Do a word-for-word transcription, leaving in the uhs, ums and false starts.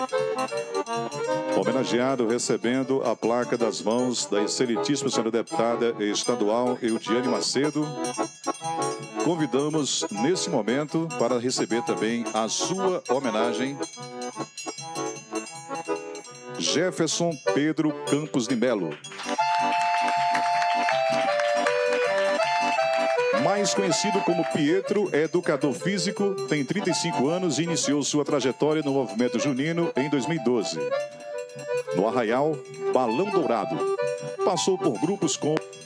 Homenageado recebendo a placa das mãos da excelentíssima senhora deputada estadual Eudiane Macedo, convidamos nesse momento para receber também a sua homenagem Jefferson Pedro Campos de Melo, mais conhecido como Pietro, é educador físico, tem trinta e cinco anos e iniciou sua trajetória no movimento junino em dois mil e doze. No Arraial Balão Dourado, passou por grupos como